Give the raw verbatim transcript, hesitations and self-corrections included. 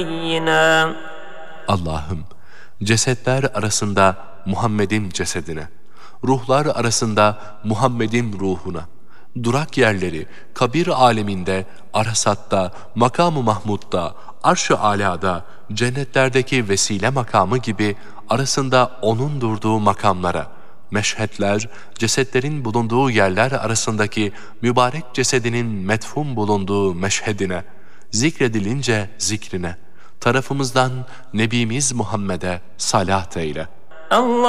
نبينا. Allah'ım, cesetler arasında Muhammed'in cesedine, ruhlar arasında Muhammed'in ruhuna, durak yerleri, kabir aleminde, Arasat'ta, makam-ı Mahmud'da, arş-ı alada, cennetlerdeki vesile makamı gibi arasında onun durduğu makamlara, meşhetler, cesetlerin bulunduğu yerler arasındaki mübarek cesedinin metfun bulunduğu meşhedine, zikredilince zikrine, tarafımızdan Nebimiz Muhammed'e salat eyle. Allah